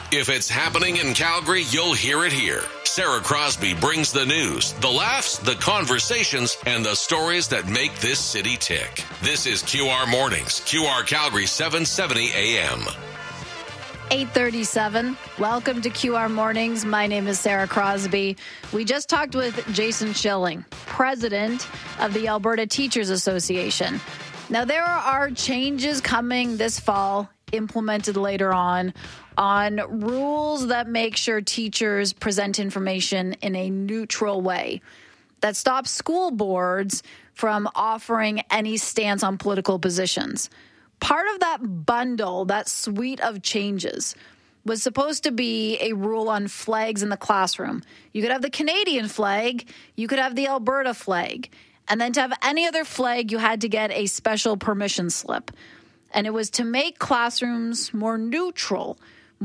If it's happening in Calgary, you'll hear it here. Sarah Crosby brings the news, the laughs, the conversations, and the stories that make this city tick. This is QR Mornings, QR Calgary 770 AM. 8:37. Welcome to QR Mornings. My name is Sarah Crosby. We just talked with Jason Schilling, president of the Alberta Teachers Association. Now, there are changes coming this fall, implemented later on rules that make sure teachers present information in a neutral way that stops school boards from offering any stance on political positions. Part of that bundle, that suite of changes, was supposed to be a rule on flags in the classroom. You could have the Canadian flag, you could have the Alberta flag, and then to have any other flag, you had to get a special permission slip. And it was to make classrooms more neutral,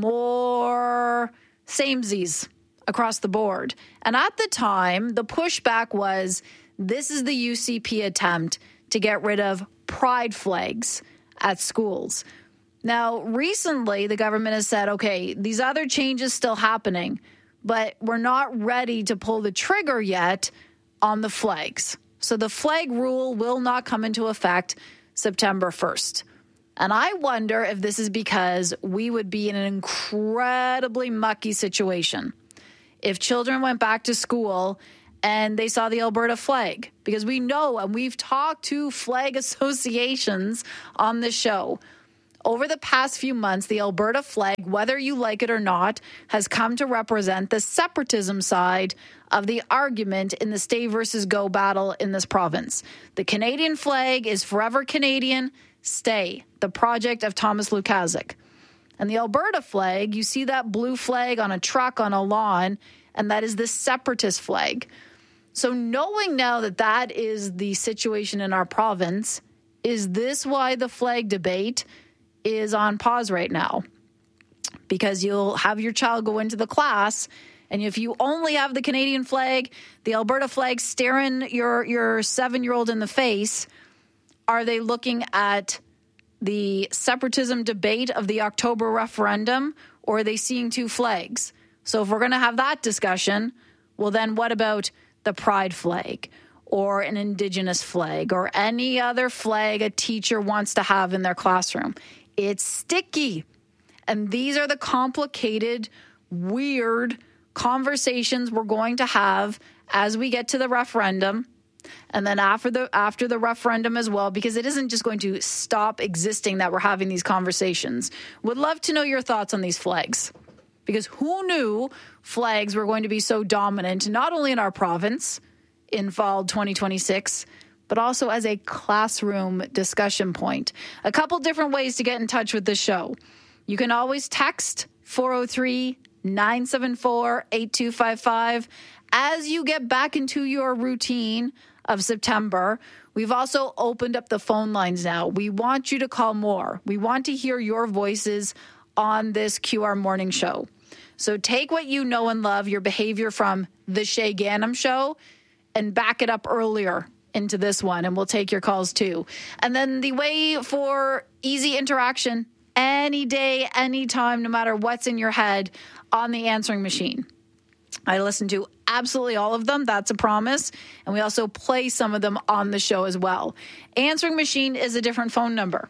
more samesies across the board. And at the time, the pushback was, this is the UCP attempt to get rid of pride flags at schools. Now, recently, the government has said, okay, these other changes still happening, but we're not ready to pull the trigger yet on the flags. So the flag rule will not come into effect September 1st. And I wonder if this is because we would be in an incredibly mucky situation if children went back to school and they saw the Alberta flag. Because we know, and we've talked to flag associations on this show, over the past few months, the Alberta flag, whether you like it or not, has come to represent the separatism side of the argument in the stay versus go battle in this province. The Canadian flag is forever Canadian. Stay, the project of Thomas Lukaszuk. And the Alberta flag, you see that blue flag on a truck on a lawn, and that is the separatist flag. So knowing now that that is the situation in our province, is this why the flag debate is on pause right now? Because you'll have your child go into the class, and if you only have the Canadian flag, the Alberta flag staring your 7-year-old in the face, are they looking at the separatism debate of the October referendum, or are they seeing two flags? So if we're going to have that discussion, well, then what about the pride flag or an Indigenous flag or any other flag a teacher wants to have in their classroom? It's sticky. And these are the complicated, weird conversations we're going to have as we get to the referendum. And then after the referendum as well, because it isn't just going to stop existing that we're having these conversations. Would love to know your thoughts on these flags, because who knew flags were going to be so dominant, not only in our province in fall 2026, but also as a classroom discussion point. A couple different ways to get in touch with the show. You can always text 403-974-8255 as you get back into your routine of September. We've also opened up the phone lines now. We want you to call more. We want to hear your voices on this QR Morning Show. So take what you know and love, your behavior from the Shay Ganem Show, and back it up earlier into this one, and we'll take your calls too. And then the way for easy interaction, any day, anytime, no matter what's in your head, on the answering machine. I listen to absolutely all of them. That's a promise. And we also play some of them on the show as well. Answering machine is a different phone number.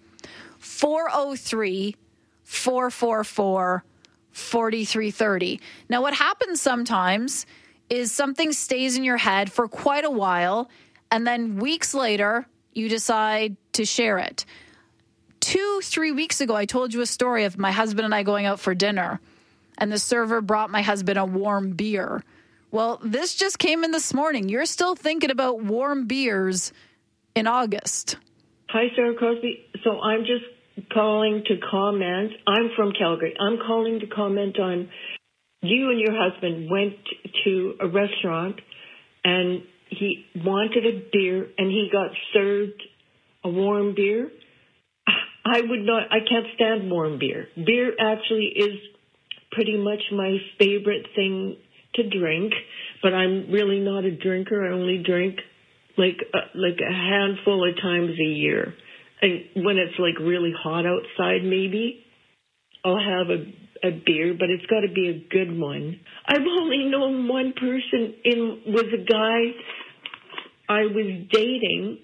403-444-4330. Now, what happens sometimes is something stays in your head for quite a while, and then weeks later, you decide to share it. 2-3 weeks ago, I told you a story of my husband and I going out for dinner, and the server brought my husband a warm beer. Well, this just came in this morning. You're still thinking about warm beers in August. Hi, Sarah Crosby. So I'm just calling to comment. I'm from Calgary. I'm calling to comment on you and your husband went to a restaurant and he wanted a beer and he got served a warm beer. I can't stand warm beer. Beer actually is pretty much my favorite thing to drink, but I'm really not a drinker. I only drink like a handful of times a year. And when it's like really hot outside, maybe I'll have a beer, but it's got to be a good one. I've only known one person was a guy I was dating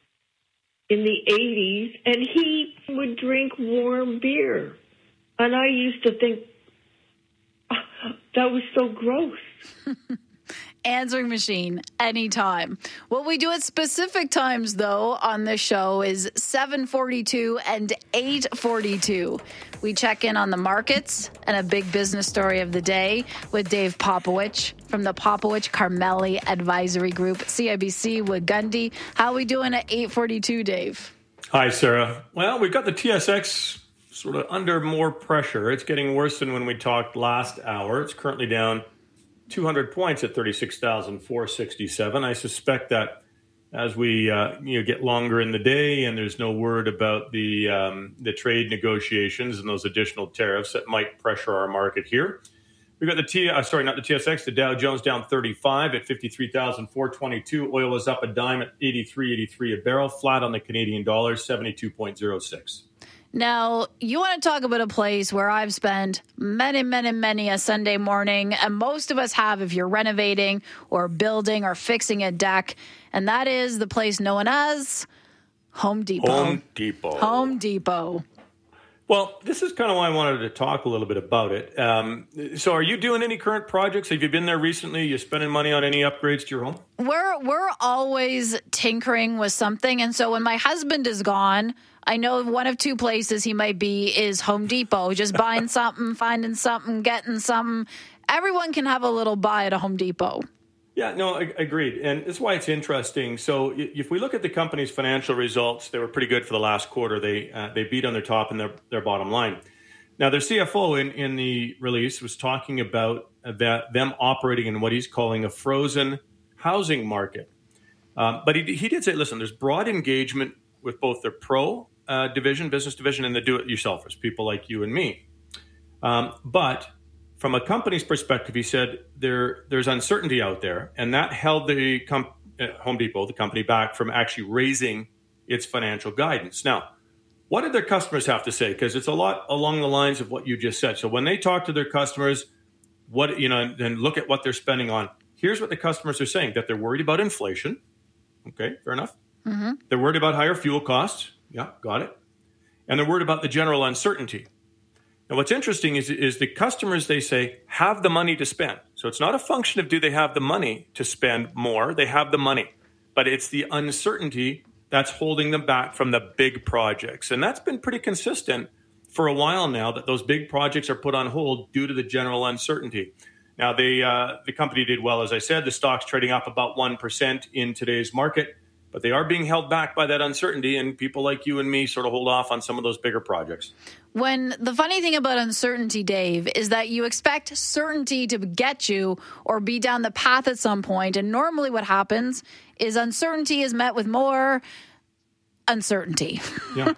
in the 80s, and he would drink warm beer. And I used to think, that was so gross. Answering machine anytime. What we do at specific times, though, on this show is 7:42 and 8:42. We check in on the markets and a big business story of the day with Dave Popowich from the Popowich Carmeli Advisory Group, CIBC with Gundy. How are we doing at 8:42, Dave? Hi, Sarah. Well, we've got the TSX sort of under more pressure. It's getting worse than when we talked last hour. It's currently down 200 points at 36,467. I suspect that as we get longer in the day and there's no word about the trade negotiations and those additional tariffs, that might pressure our market here. We've got the TSX, the Dow Jones down 35 at 53,422. Oil is up a dime at 83.83 a barrel, flat on the Canadian dollar, 72.06. Now, you want to talk about a place where I've spent many a Sunday morning, and most of us have if you're renovating or building or fixing a deck, and that is the place known as Home Depot. Home Depot. Well, this is kind of why I wanted to talk a little bit about it. So are you doing any current projects? Have you been there recently? You spending money on any upgrades to your home? We're always tinkering with something, and so when my husband is gone, I know one of two places he might be is Home Depot, just buying something, finding something, getting something. Everyone can have a little buy at a Home Depot. Yeah, no, agreed. And that's why it's interesting. So if we look at the company's financial results, they were pretty good for the last quarter. They beat on their top and their bottom line. Now, their CFO in the release was talking about them operating in what he's calling a frozen housing market. But he did say, listen, there's broad engagement with both their pro business division, and the do-it-yourselfers, people like you and me. But from a company's perspective, he said there's uncertainty out there, and that held the Home Depot, the company, back from actually raising its financial guidance. Now, what did their customers have to say? Because it's a lot along the lines of what you just said. So when they talk to their customers, and look at what they're spending on, here's what the customers are saying: that they're worried about inflation. Okay, fair enough. Mm-hmm. They're worried about higher fuel costs. Yeah, got it. And they're worried about the general uncertainty. Now, what's interesting is the customers, they say, have the money to spend. So it's not a function of do they have the money to spend more. They have the money. But it's the uncertainty that's holding them back from the big projects. And that's been pretty consistent for a while now, that those big projects are put on hold due to the general uncertainty. Now, the company did well, as I said. The stock's trading up about 1% in today's market. But they are being held back by that uncertainty, and people like you and me sort of hold off on some of those bigger projects. When the funny thing about uncertainty, Dave, is that you expect certainty to get you or be down the path at some point, and normally what happens is uncertainty is met with more uncertainty. Yeah.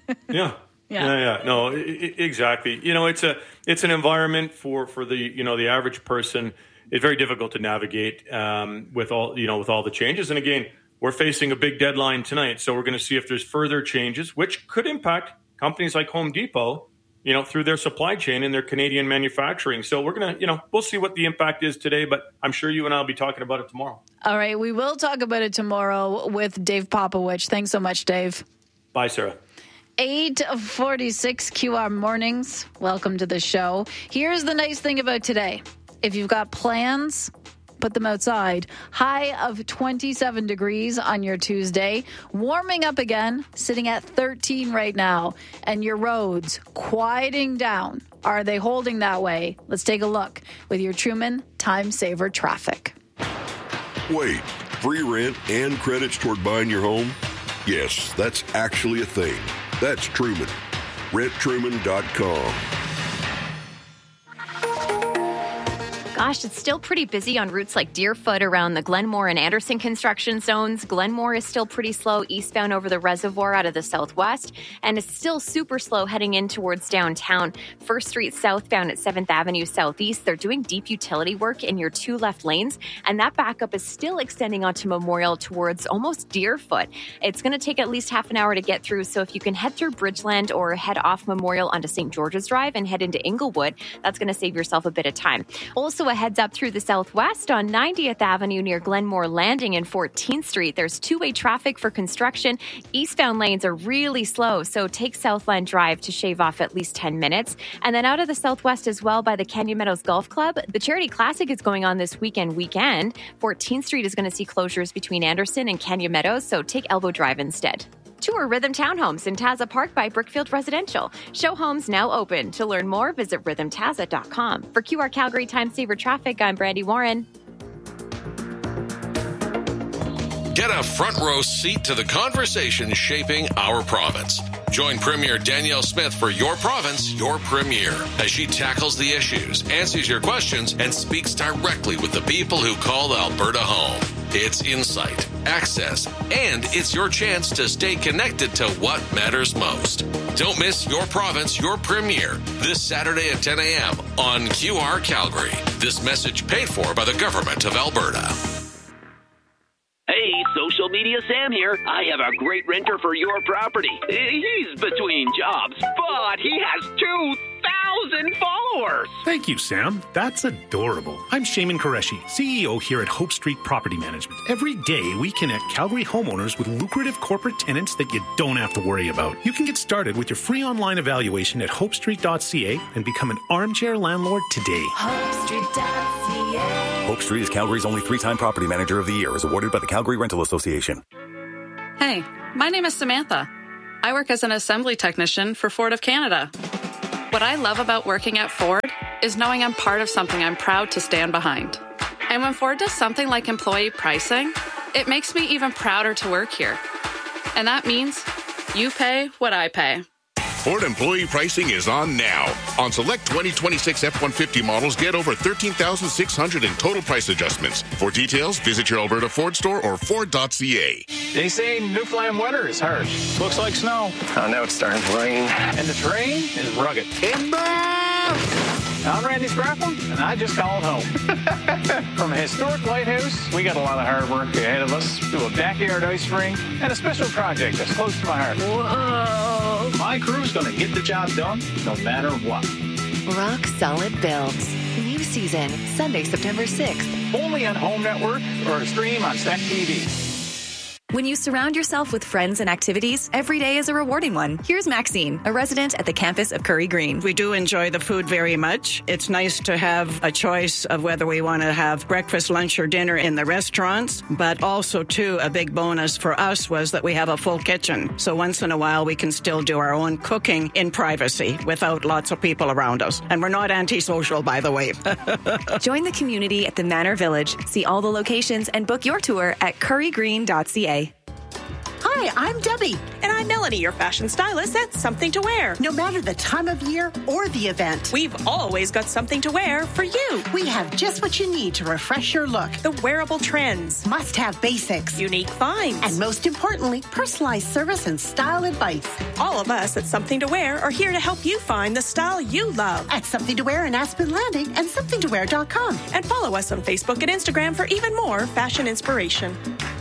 No, exactly. It's an environment for the average person. It's very difficult to navigate with all the changes, and again, we're facing a big deadline tonight, so we're going to see if there's further changes, which could impact companies like Home Depot, through their supply chain and their Canadian manufacturing. So we're going to, we'll see what the impact is today, but I'm sure you and I will be talking about it tomorrow. All right, we will talk about it tomorrow with Dave Popowich. Thanks so much, Dave. Bye, Sarah. 8:46 QR Mornings. Welcome to the show. Here's the nice thing about today. If you've got plans, put them outside. High of 27 degrees on your Tuesday. Warming up again, sitting at 13 right now. And your roads quieting down. Are they holding that way? Let's take a look with your Truman Time Saver Traffic. Wait, free rent and credits toward buying your home? Yes, that's actually a thing. That's Truman. RentTruman.com. Gosh, it's still pretty busy on routes like Deerfoot around the Glenmore and Anderson construction zones. Glenmore is still pretty slow eastbound over the reservoir out of the southwest, and it's still super slow heading in towards downtown. First Street southbound at 7th Avenue Southeast, they're doing deep utility work in your two left lanes, and that backup is still extending onto Memorial towards almost Deerfoot. It's going to take at least half an hour to get through, so if you can head through Bridgeland or head off Memorial onto St. George's Drive and head into Inglewood, that's going to save yourself a bit of time. Also, a heads up through the southwest on 90th Avenue near Glenmore Landing and 14th Street. There's two-way traffic for construction. Eastbound lanes are really slow, so take Southland Drive to shave off at least 10 minutes. And then out of the southwest as well by the Canyon Meadows Golf Club, the Charity Classic is going on this weekend. 14th Street is going to see closures between Anderson and Canyon Meadows, so take Elbow Drive instead. Tour Rhythm Townhomes in Taza Park by Brickfield Residential. Show homes now open. To learn more, visit rhythmtaza.com. For QR Calgary Time Saver Traffic, I'm Brandy Warren. Get a front row seat to the conversation shaping our province. Join Premier Danielle Smith for Your Province, Your Premier, as she tackles the issues, answers your questions, and speaks directly with the people who call Alberta home. It's insight, access, and it's your chance to stay connected to what matters most. Don't miss Your Province, Your Premier this Saturday at 10 a.m. on QR Calgary. This message paid for by the Government of Alberta. Hey, Social Media Sam here. I have a great renter for your property. He's between jobs, but he has 2,000 followers. Thank you, Sam. That's adorable. I'm Shaman Qureshi, CEO here at Hope Street Property Management. Every day, we connect Calgary homeowners with lucrative corporate tenants that you don't have to worry about. You can get started with your free online evaluation at hopestreet.ca and become an armchair landlord today. HopeStreet.ca. Hope Street is Calgary's only 3-time Property Manager of the Year, as awarded by the Calgary Rental Association. Hey, my name is Samantha. I work as an assembly technician for Ford of Canada. What I love about working at Ford is knowing I'm part of something I'm proud to stand behind. And when Ford does something like employee pricing, it makes me even prouder to work here. And that means you pay what I pay. Ford employee pricing is on now. On select 2026 F-150 models, get over $13,600 in total price adjustments. For details, visit your Alberta Ford store or Ford.ca. They say Newfoundland weather is harsh. Looks like snow. Oh, now it's starting to rain. And the terrain is rugged. I'm Randy Sprafford, and I just called home. From a historic lighthouse, we got a lot of hard work ahead of us, to a backyard ice rink, and a special project that's close to my heart. Whoa! My crew's going to get the job done, no matter what. Rock Solid Builds. New season, Sunday, September 6th. Only on Home Network or stream on Stack TV. When you surround yourself with friends and activities, every day is a rewarding one. Here's Maxine, a resident at the campus of Curry Green. We do enjoy the food very much. It's nice to have a choice of whether we want to have breakfast, lunch, or dinner in the restaurants, but also, too, a big bonus for us was that we have a full kitchen. So once in a while, we can still do our own cooking in privacy without lots of people around us. And we're not antisocial, by the way. Join the community at the Manor Village. See all the locations and book your tour at currygreen.ca. Hi, I'm Debbie. And I'm Melanie, your fashion stylist at Something to Wear. No matter the time of year or the event, we've always got something to wear for you. We have just what you need to refresh your look. The wearable trends. Must-have basics. Unique finds. And most importantly, personalized service and style advice. All of us at Something to Wear are here to help you find the style you love. At Something to Wear in Aspen Landing and somethingtowear.com. And follow us on Facebook and Instagram for even more fashion inspiration.